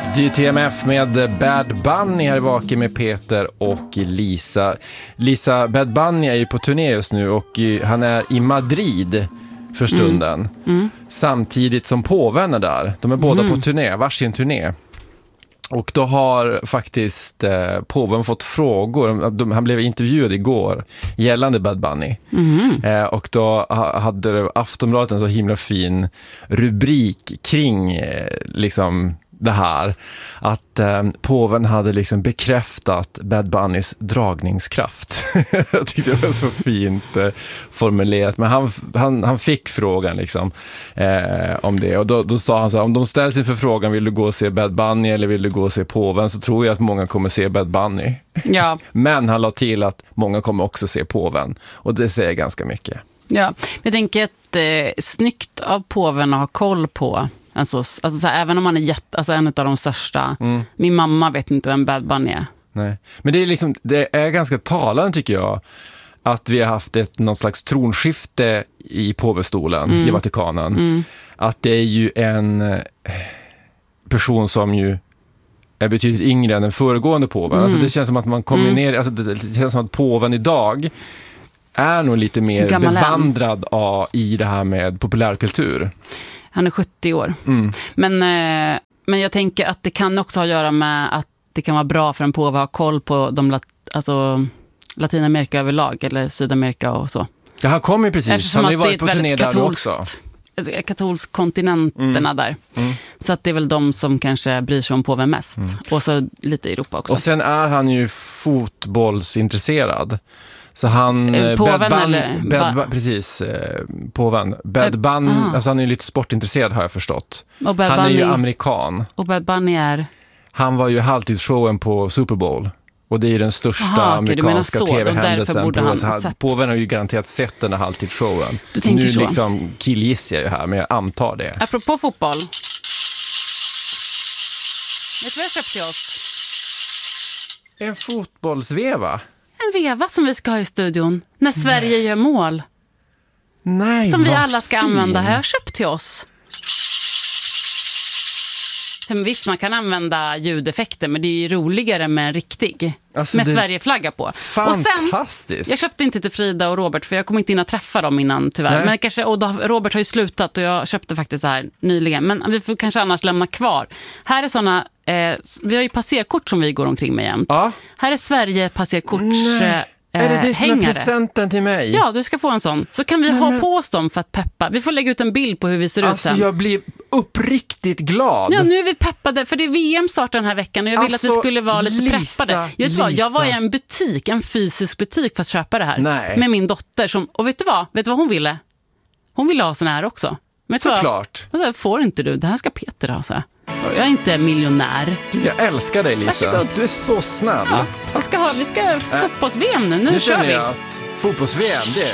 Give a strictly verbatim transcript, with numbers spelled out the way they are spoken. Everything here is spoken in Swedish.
D T M F med Bad Bunny här i Vaken med Peter och Lisa. Lisa, Bad Bunny är ju på turné just nu och han är i Madrid för stunden. Mm. Mm. Samtidigt som påvän är där. De är båda mm. på turné, varsin turné. Och då har faktiskt eh, påven fått frågor. De, han blev intervjuad igår gällande Bad Bunny. Mm. Eh, och då ha, hade Aftonbladet en så himla fin rubrik kring eh, liksom det här. Att eh, påven hade liksom bekräftat Bad Bunnys dragningskraft. Jag tyckte det var så fint eh, formulerat. Men han, han, han fick frågan liksom eh, om det. Och då, då sa han så här, om de ställs inför frågan, vill du gå och se Bad Bunny eller vill du gå och se påven, så tror jag att många kommer se Bad Bunny. Ja. Men han la till att många kommer också se påven. Och det säger ganska mycket. Ja, jag tänker att eh, snyggt av påven att ha koll på. Alltså, alltså så här, även om man är jätte, alltså en av de största. Mm. Min mamma vet inte vem Bad Bunny är. Nej. Men det är liksom, det är ganska talande tycker jag, att vi har haft ett någon slags tronskifte i påvestolen mm. i Vatikanen. Mm. Att det är ju en person som ju är betydligt yngre än den föregående påven. Mm. Alltså det känns som att man kommer mm. ner, alltså det, det känns som att påven idag är nog lite mer bevandrad av, i det här med populärkultur. Han är sjuttio år. Mm. Men, eh, men jag tänker att det kan också ha att göra med att det kan vara bra för en påve att ha koll på de lat- alltså, Latinamerika överlag eller Sydamerika och så. Ja, han kommer ju precis. Eftersom han har ju varit på turné där också. Katolsk kontinenterna mm. där. Mm. Så att det är väl de som kanske bryr sig om påven mest. Mm. Och så lite Europa också. Och sen är han ju fotbollsintresserad. Så han påven Bad Bunny, eller Bad, ba- precis eh, påven Bad Bunny, alltså han är ju lite sportintresserad har jag förstått. Han Bunny, är ju amerikan. Och Bad Bunny är Han var ju halvtidsshowen på Super Bowl. Och det är ju den största Aha, amerikanska okay, tv-händelsen. På, påven har ju garanterat sett den här halvtidsshowen. Så nu så. liksom killgissar jag ju här, men jag antar det. Apropå fotboll. Vet du vad jag köpte till oss? En fotbollsveva? En veva som vi ska ha i studion när Sverige Nej. gör mål. Nej, som vi alla ska fin. använda. Har jag köpt till oss. Men visst, man kan använda ljudeffekter, men det är ju roligare med en riktig. Alltså med det... Sverigeflagga på. Fantastiskt. Och sen, jag köpte inte till Frida och Robert, för jag kom inte in att träffa dem innan tyvärr. Nej. Men kanske, och då, Robert har ju slutat och jag köpte faktiskt det här nyligen. Men vi får kanske annars lämna kvar. Här är såna, eh, vi har ju passerkort som vi går omkring med jämt. Ja. Här är Sverige passerkorts... Eh, Är det det som hängare. är presenten till mig? Ja, du ska få en sån. Så kan vi Nej, ha men... på oss dem för att peppa. Vi får lägga ut en bild på hur vi ser alltså, ut sen. Jag blir uppriktigt glad. Ja, nu är vi peppade. För det är V M startar den här veckan. Och jag vill alltså, att vi skulle vara lite Lisa, preppade. Jag, vet vad, jag var i en butik, en fysisk butik för att köpa det här. Nej. Med min dotter. Som, och vet du vad? Vet du vad hon ville? Hon ville ha sån här också. Vet Såklart. Vad? Får inte du? Det här ska Peter ha, så här. Jag är inte miljonär. Du, jag älskar dig, Lisa. Varsågod. Du är så snäll. Ja, vi ska ha, vi ska fotbolls-V M nu. Nu, nu kör vi. Nu känner jag att fotbolls-V M, det,